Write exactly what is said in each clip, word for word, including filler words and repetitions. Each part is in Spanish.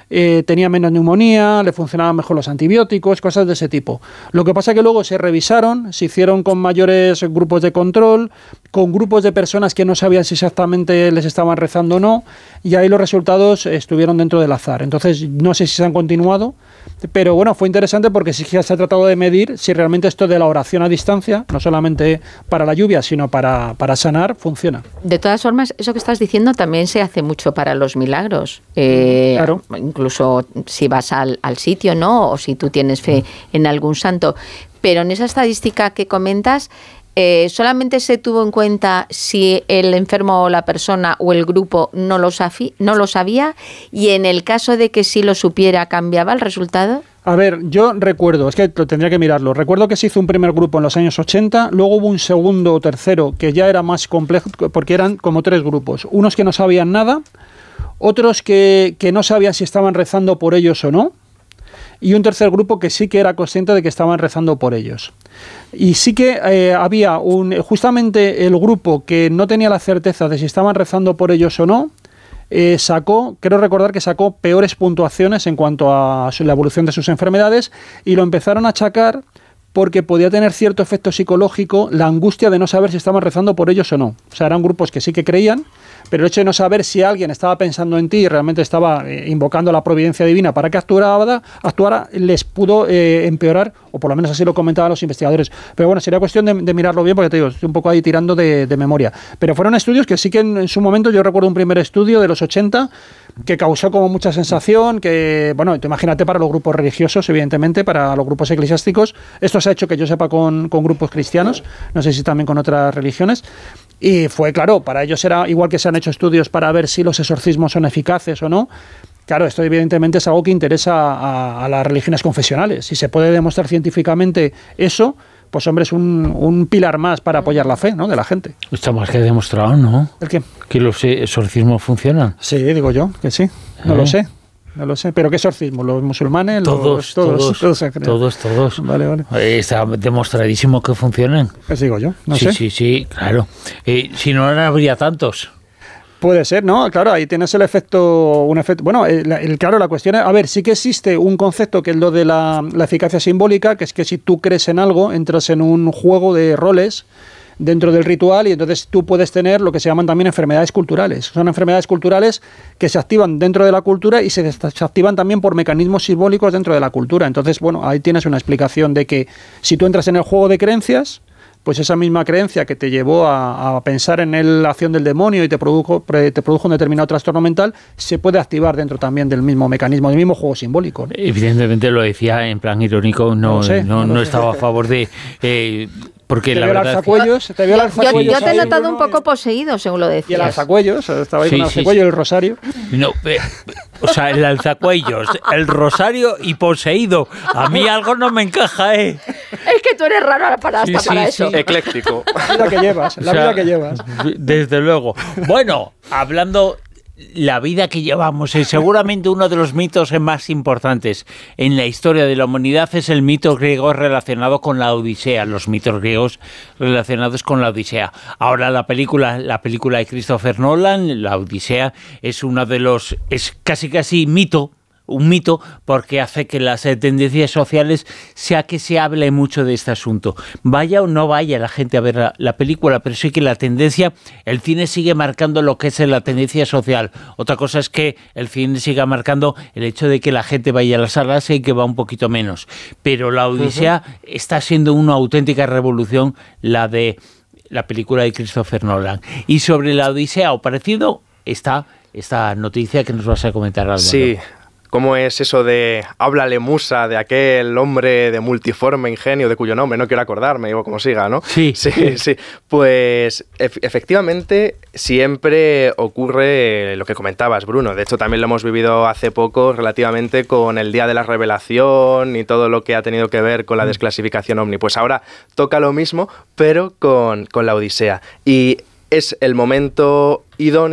eh, tenía menos neumonía, le funcionaban mejor los antibióticos, cosas de ese tipo. Lo que pasa es que luego se revisaron, se hicieron con mayores grupos de control, con grupos de personas que no sabían si exactamente les estaban rezando o no, y ahí los resultados estuvieron dentro del azar. Entonces, no sé si se han continuado, pero bueno, fue interesante porque sí que se ha tratado de medir si realmente esto de la oración a distancia, no solamente para la lluvia, sino para, para sanar, funciona. De todas formas, eso que estás diciendo también se hace mucho para los milagros. Eh, claro. Incluso si vas al, al sitio, ¿no? O si tú tienes fe en algún santo. Pero en esa estadística que comentas, Eh, ¿solamente se tuvo en cuenta si el enfermo o la persona o el grupo no lo, safi- no lo sabía? Y en el caso de que sí lo supiera, ¿cambiaba el resultado? A ver, yo recuerdo, es que tendría que mirarlo, recuerdo que se hizo un primer grupo en los años ochenta, luego hubo un segundo o tercero que ya era más complejo, porque eran como tres grupos, unos que no sabían nada, otros que, que no sabían si estaban rezando por ellos o no, y un tercer grupo que sí que era consciente de que estaban rezando por ellos. Y sí que eh, había un justamente el grupo que no tenía la certeza de si estaban rezando por ellos o no, eh, sacó, creo recordar que sacó peores puntuaciones en cuanto a su, la evolución de sus enfermedades, y lo empezaron a achacar porque podía tener cierto efecto psicológico la angustia de no saber si estaban rezando por ellos o no. O sea, eran grupos que sí que creían, pero el hecho de no saber si alguien estaba pensando en ti y realmente estaba eh, invocando a la providencia divina para que actuara, actuara les pudo eh, empeorar, o por lo menos así lo comentaban los investigadores. Pero bueno, sería cuestión de, de mirarlo bien, porque te digo, estoy un poco ahí tirando de, de memoria. Pero fueron estudios que sí que en, en su momento, yo recuerdo un primer estudio de los ochenta, que causó como mucha sensación, que, bueno, tú imagínate para los grupos religiosos, evidentemente, para los grupos eclesiásticos. Esto se ha hecho, que yo sepa, con, con grupos cristianos, no sé si también con otras religiones. Y fue, claro, para ellos era igual que se han hecho estudios para ver si los exorcismos son eficaces o no. Claro, esto evidentemente es algo que interesa a, a las religiones confesionales. Si se puede demostrar científicamente eso, pues hombre, es un, un pilar más para apoyar la fe, ¿no?, de la gente. Está más que demostrado, ¿no? ¿El qué? Que los exorcismos funcionan. Sí, digo yo, que sí. No ¿Eh? lo sé. No lo sé, pero ¿qué exorcismo? ¿Los musulmanes? Todos, los, todos, todos, todos, todos, todos. Vale, vale. Está demostradísimo que funcionan. ¿Qué digo yo? No sí, sé. Sí, sí, claro. Eh, si no, no habría tantos. Puede ser, ¿no? Claro, ahí tienes el efecto, un efecto. Bueno, el, el, claro, la cuestión es, a ver, sí que existe un concepto que es lo de la, la eficacia simbólica, que es que si tú crees en algo, entras en un juego de roles dentro del ritual, y entonces tú puedes tener lo que se llaman también enfermedades culturales. Son enfermedades culturales que se activan dentro de la cultura y se desactivan también por mecanismos simbólicos dentro de la cultura. Entonces, bueno, ahí tienes una explicación de que si tú entras en el juego de creencias, pues esa misma creencia que te llevó a, a pensar en la acción del demonio y te produjo, te produjo un determinado trastorno mental, se puede activar dentro también del mismo mecanismo, del mismo juego simbólico, ¿no? Evidentemente lo decía en plan irónico, no, no, sé, no, no, no estaba a favor de... Eh, porque te la vio verdad el alzacuellos, te vio el alzacuellos. Yo, yo te he notado un poco poseído, según lo decías. Y el alzacuellos, estaba ahí sí, con el alzacuellos sí, y el rosario. No, eh, o sea, el alzacuellos, el rosario y poseído. A mí algo no me encaja, ¿eh? Es que tú eres raro para, hasta sí, para sí, eso. Sí. Ecléctico. La vida que llevas, la o sea, vida que llevas. Desde luego. Bueno, hablando... La vida que llevamos es seguramente uno de los mitos más importantes en la historia de la humanidad. Es el mito griego relacionado con la Odisea, los mitos griegos relacionados con la Odisea. Ahora la película, la película de Christopher Nolan, la Odisea, es uno de los, es casi casi mito, un mito, porque hace que las tendencias sociales sea que se hable mucho de este asunto. Vaya o no vaya la gente a ver la, la película, pero sí que la tendencia, el cine sigue marcando lo que es la tendencia social. Otra cosa es que el cine siga marcando el hecho de que la gente vaya a las salas y que va un poquito menos. Pero la Odisea uh-huh. está siendo una auténtica revolución, la de la película de Christopher Nolan. Y sobre la Odisea o parecido está esta noticia que nos vas a comentar, Álvaro. Sí. ¿Cómo es eso de háblale musa de aquel hombre de multiforme ingenio de cuyo nombre no quiero acordarme, digo como siga, ¿no? Sí. Sí, sí. Pues ef- efectivamente siempre ocurre lo que comentabas, Bruno. De hecho, también lo hemos vivido hace poco relativamente con el Día de la Revelación y todo lo que ha tenido que ver con la desclasificación ovni. Pues ahora toca lo mismo, pero con, con la Odisea. Y es el momento idóneo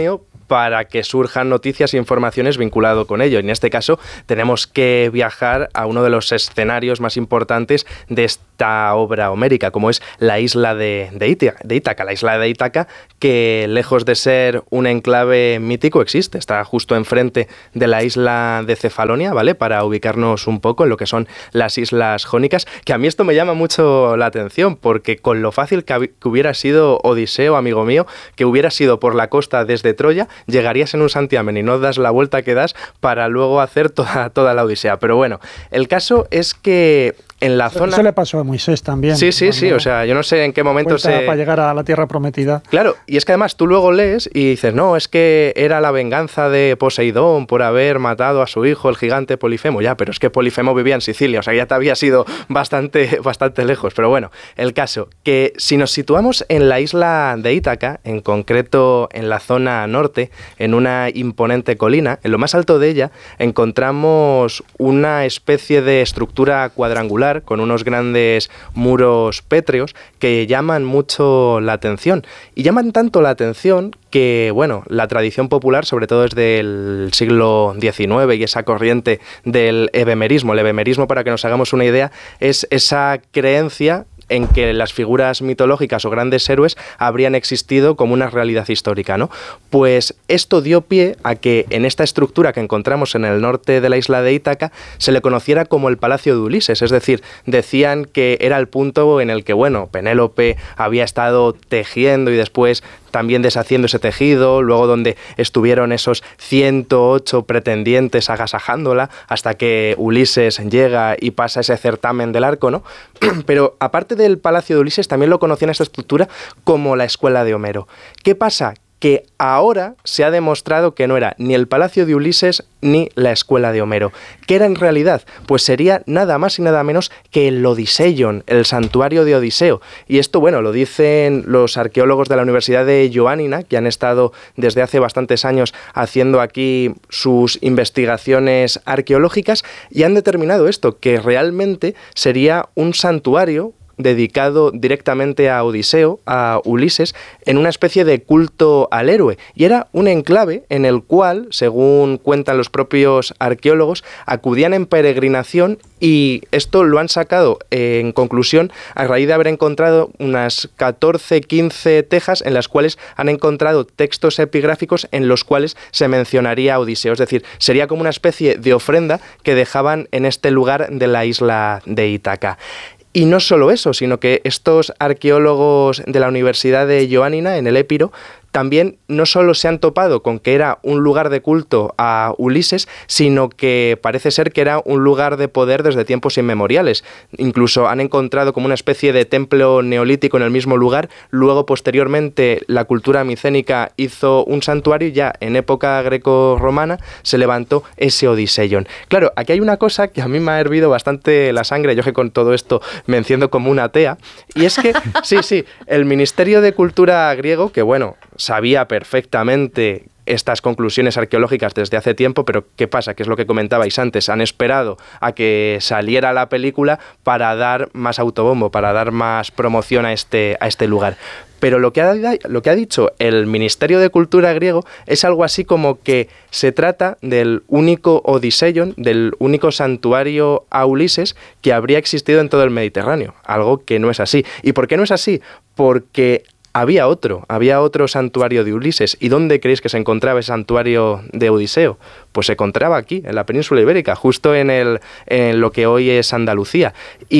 para que surjan noticias e informaciones vinculado con ello. En este caso tenemos que viajar a uno de los escenarios más importantes de esta obra homérica, como es la isla de, de, Ítaca, de Ítaca, la isla de Ítaca, que lejos de ser un enclave mítico existe, está justo enfrente de la isla de Cefalonia, ¿vale? Para ubicarnos un poco en lo que son las islas jónicas, que a mí esto me llama mucho la atención, porque con lo fácil que, que hubiera sido Odiseo, amigo mío, que hubiera sido por la costa desde Troya, llegarías en un santiamén y no das la vuelta que das para luego hacer toda, toda la Odisea. Pero bueno, el caso es que en la zona... Eso le pasó a Moisés también. Sí, sí, sí, o sea, yo no sé en qué momento se... Para llegar a la tierra prometida. Claro, y es que además tú luego lees y dices, no, es que era la venganza de Poseidón por haber matado a su hijo, el gigante Polifemo. Ya, pero es que Polifemo vivía en Sicilia, o sea, ya te había ido bastante, bastante lejos. Pero bueno, el caso, que si nos situamos en la isla de Ítaca, en concreto en la zona norte, en una imponente colina, en lo más alto de ella encontramos una especie de estructura cuadrangular con unos grandes muros pétreos que llaman mucho la atención. Y llaman tanto la atención que, bueno, la tradición popular, sobre todo desde el siglo diecinueve y esa corriente del hebemerismo, el hebemerismo, para que nos hagamos una idea, es esa creencia en que las figuras mitológicas o grandes héroes habrían existido como una realidad histórica, ¿no? Pues esto dio pie a que en esta estructura que encontramos en el norte de la isla de Ítaca se le conociera como el Palacio de Ulises, es decir, decían que era el punto en el que, bueno, Penélope había estado tejiendo y después también deshaciendo ese tejido, luego donde estuvieron esos ciento ocho pretendientes agasajándola hasta que Ulises llega y pasa ese certamen del arco, ¿no? Pero aparte del Palacio de Ulises, también lo conocían esta estructura como la Escuela de Homero. ¿Qué pasa? Que ahora se ha demostrado que no era ni el Palacio de Ulises ni la Escuela de Homero. ¿Qué era en realidad? Pues sería nada más y nada menos que el Odiseion, el santuario de Odiseo. Y esto, bueno, lo dicen los arqueólogos de la Universidad de Ioannina, que han estado desde hace bastantes años haciendo aquí sus investigaciones arqueológicas, y han determinado esto, que realmente sería un santuario dedicado directamente a Odiseo, a Ulises, en una especie de culto al héroe. Y era un enclave en el cual, según cuentan los propios arqueólogos, acudían en peregrinación, y esto lo han sacado eh, en conclusión a raíz de haber encontrado unas catorce, quince tejas en las cuales han encontrado textos epigráficos en los cuales se mencionaría a Odiseo. Es decir, sería como una especie de ofrenda que dejaban en este lugar de la isla de Ítaca. Y no solo eso, sino que estos arqueólogos de la Universidad de Ioannina, en el Épiro, también no solo se han topado con que era un lugar de culto a Ulises, sino que parece ser que era un lugar de poder desde tiempos inmemoriales. Incluso han encontrado como una especie de templo neolítico en el mismo lugar. Luego, posteriormente, la cultura micénica hizo un santuario y ya en época greco-romana se levantó ese Odiseion. Claro, aquí hay una cosa que a mí me ha hervido bastante la sangre, yo que con todo esto me enciendo como una atea, y es que, sí, sí, el Ministerio de Cultura griego, que bueno, sabía perfectamente estas conclusiones arqueológicas desde hace tiempo, pero ¿qué pasa? Que es lo que comentabais antes, han esperado a que saliera la película para dar más autobombo, para dar más promoción a este, a este lugar. Pero lo que, ha, lo que ha dicho el Ministerio de Cultura griego es algo así como que se trata del único Odiseion, del único santuario a Ulises que habría existido en todo el Mediterráneo, algo que no es así. ¿Y por qué no es así? Porque había otro, había otro santuario de Ulises. ¿Y dónde creéis que se encontraba ese santuario de Odiseo? Pues se encontraba aquí, en la península ibérica, justo en, el, en lo que hoy es Andalucía.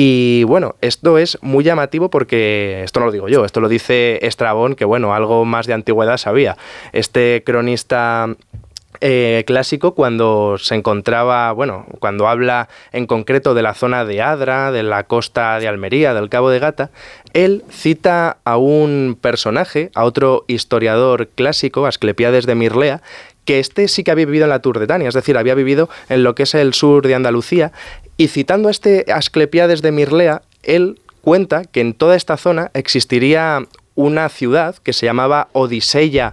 Y bueno, esto es muy llamativo porque, esto no lo digo yo, esto lo dice Estrabón, que bueno, algo más de antigüedad sabía. Este cronista Eh, clásico, cuando se encontraba, bueno, cuando habla en concreto de la zona de Adra, de la costa de Almería, del Cabo de Gata, él cita a un personaje, a otro historiador clásico, Asclepíades de Mirlea, que este sí que había vivido en la Turdetania, es decir, había vivido en lo que es el sur de Andalucía, y citando a este Asclepíades de Mirlea, él cuenta que en toda esta zona existiría una ciudad que se llamaba Odiseia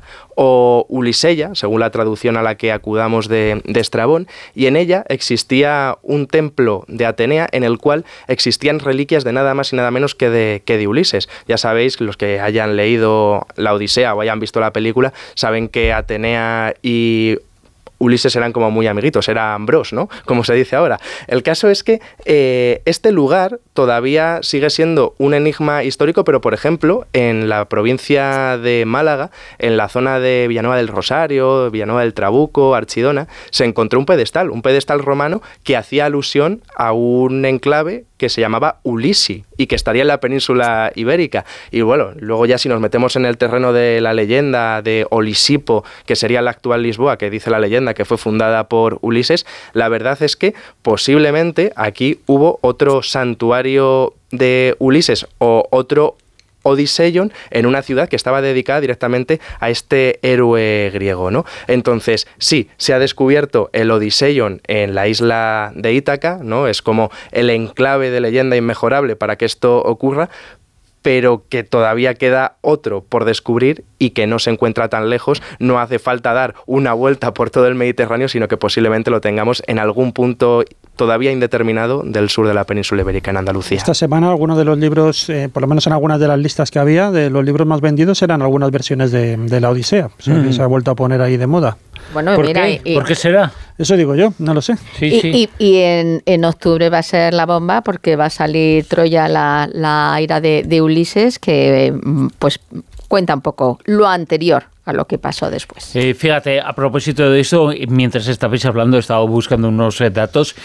o Uliseia, según la traducción a la que acudamos de, de Estrabón, y en ella existía un templo de Atenea en el cual existían reliquias de nada más y nada menos que de, que de Ulises. Ya sabéis, los que hayan leído la Odisea o hayan visto la película, saben que Atenea y Ulises eran como muy amiguitos, eran bros, ¿no? Como se dice ahora. El caso es que eh, este lugar todavía sigue siendo un enigma histórico, pero por ejemplo, en la provincia de Málaga, en la zona de Villanueva del Rosario, Villanueva del Trabuco, Archidona, se encontró un pedestal, un pedestal romano que hacía alusión a un enclave que se llamaba Ulisi y que estaría en la península ibérica. Y bueno, luego ya si nos metemos en el terreno de la leyenda de Olisipo, que sería la actual Lisboa, que dice la leyenda que fue fundada por Ulises, la verdad es que posiblemente aquí hubo otro santuario de Ulises o otro Odiseion en una ciudad que estaba dedicada directamente a este héroe griego, ¿no? Entonces, sí, se ha descubierto el Odiseion en la isla de Ítaca, ¿no? Es como el enclave de leyenda inmejorable para que esto ocurra, pero que todavía queda otro por descubrir y que no se encuentra tan lejos. No hace falta dar una vuelta por todo el Mediterráneo, sino que posiblemente lo tengamos en algún punto todavía indeterminado del sur de la península ibérica, en Andalucía. Esta semana algunos de los libros, eh, por lo menos en algunas de las listas que había, de los libros más vendidos eran algunas versiones de, de la Odisea. O sea, mm. que se ha vuelto a poner ahí de moda. Bueno, ¿Por mira, qué? Y, ¿Por qué será? Eso digo yo, no lo sé. Sí, y, sí. y, y en, en octubre va a ser la bomba porque va a salir Troya, la, la ira de, de Ulises, que pues cuenta un poco lo anterior a lo que pasó después. Eh, fíjate, a propósito de eso, mientras estabais hablando, he estado buscando unos eh, datos.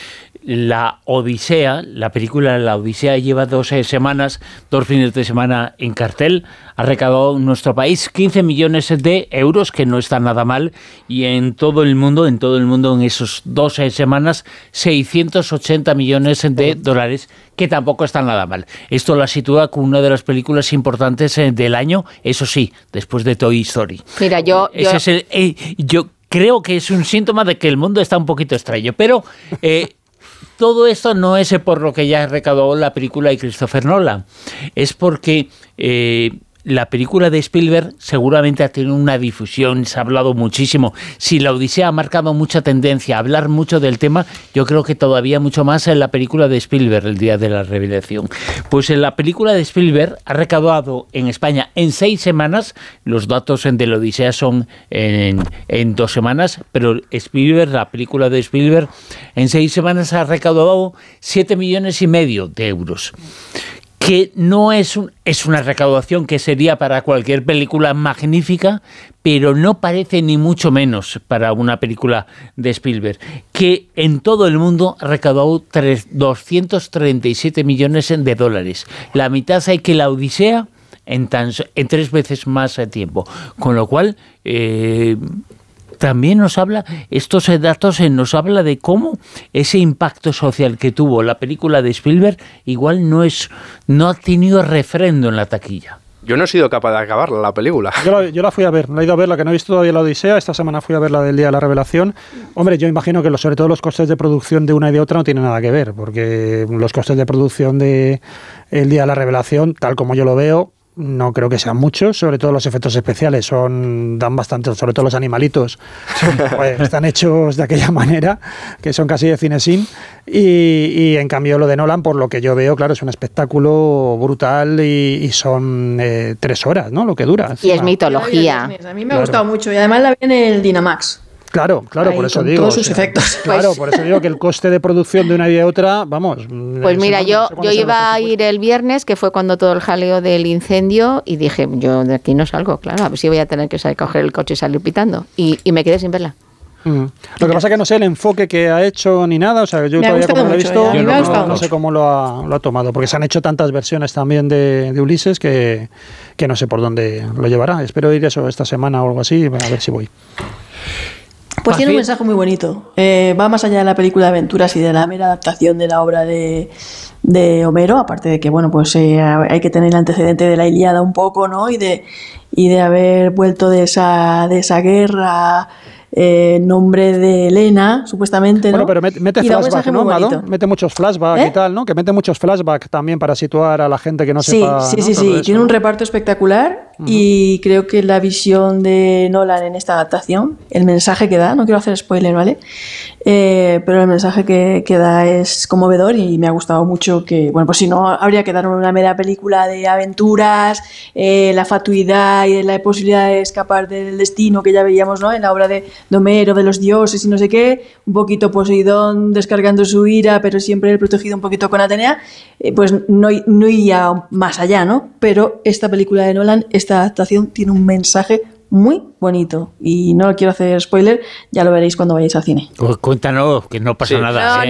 La Odisea, la película La Odisea lleva dos eh, semanas, dos fines de semana en cartel. Ha recaudado en nuestro país quince millones de euros, que no está nada mal, y en todo el mundo, en todo el mundo en esos dos eh, semanas, seiscientos ochenta millones de dólares, que tampoco está nada mal. Esto la sitúa como una de las películas importantes eh, del año, eso sí, después de Toy Story. Mira, yo... Ese yo... es el, eh, yo creo que es un síntoma de que el mundo está un poquito extraño, pero... Eh, todo esto no es por lo que ya recaudó la película de Christopher Nolan, es porque eh, la película de Spielberg seguramente ha tenido una difusión, se ha hablado muchísimo. Si la Odisea ha marcado mucha tendencia a hablar mucho del tema, yo creo que todavía mucho más en la película de Spielberg, El Día de la Revelación. Pues en la película de Spielberg ha recaudado en España en seis semanas, los datos de la Odisea son en, en dos semanas, pero Spielberg, la película de Spielberg, en seis semanas ha recaudado siete millones y medio de euros. Que no es, un, es una recaudación que sería para cualquier película magnífica, pero no parece ni mucho menos para una película de Spielberg, que en todo el mundo ha recaudado doscientos treinta y siete millones de dólares. La mitad hay que la Odisea en, tan, en tres veces más tiempo. Con lo cual... Eh, también nos habla, estos datos nos habla de cómo ese impacto social que tuvo la película de Spielberg igual no es no ha tenido refrendo en la taquilla. Yo no he sido capaz de acabarla, la película. Yo la, yo la fui a ver, la he ido a ver, la que no he visto todavía la Odisea, esta semana fui a ver la del Día de la Revelación. Hombre, yo imagino que los, sobre todo los costes de producción de una y de otra no tienen nada que ver, porque los costes de producción de El Día de la Revelación, tal como yo lo veo, no creo que sean muchos, sobre todo los efectos especiales son dan bastante, sobre todo los animalitos pues, están hechos de aquella manera que son casi de cinesín y, y en cambio lo de Nolan, por lo que yo veo, claro, es un espectáculo brutal y, y son eh, tres horas, ¿no? Lo que dura. Y es mitología. A mí me ha claro. gustado mucho y además la vi en el Dynamax. Claro, claro, ahí, por eso con digo. todos sus o sea, efectos. Claro, Pues, por eso digo que el coste de producción de una y de otra, vamos. Pues mira, no sé yo, cuándo yo será iba el a ir el viernes, que fue cuando todo el jaleo del incendio, y dije, yo de aquí no salgo, claro, a ver si voy a tener que salir, coger el coche y salir pitando. Y, y me quedé sin verla. Mm. Lo que pasa es que no sé el enfoque que ha hecho ni nada, o sea, yo Me ha todavía como lo he mucho, visto, a mí me ha no, gustado no sé mucho. cómo lo ha, lo ha tomado, porque se han hecho tantas versiones también de, de Ulises que, que no sé por dónde lo llevará. Espero ir eso esta semana o algo así, a ver si voy. Pues tiene un Fácil. mensaje muy bonito. Eh, va más allá de la película de aventuras y de la mera adaptación de la obra de, de Homero, aparte de que, bueno, pues eh, hay que tener el antecedente de la Ilíada un poco, ¿no? Y de, y de haber vuelto de esa, de esa guerra eh, en nombre de Helena, supuestamente, ¿no? Bueno, pero mete, mete Y da un flashback, mensaje ¿no, muy Mado? bonito. Mete muchos flashbacks ¿Eh? y tal, ¿no? Que mete muchos flashbacks también para situar a la gente que no Sí, sepa. sí, ¿no? sí, Todo sí. eso, Tiene ¿no? un reparto espectacular uh-huh. y creo que la visión de Nolan en esta adaptación, el mensaje que da, no quiero hacer spoiler, ¿vale? Eh, pero el mensaje que, que da es conmovedor y me ha gustado mucho que, bueno, pues si no, habría que dar una mera película de aventuras, eh, la fatuidad y la posibilidad de escapar del destino que ya veíamos, ¿no? En la obra de, de Homero, de los dioses y no sé qué, un poquito Poseidón descargando su ira, pero siempre protegido un poquito con Atenea, eh, pues no, no iría más allá, ¿no? Pero esta película de Nolan, esta adaptación tiene un mensaje muy bonito y no quiero hacer spoiler, ya lo veréis cuando vayáis al cine. Pues cuéntanos, que no pasa sí. nada. No, ¿eh?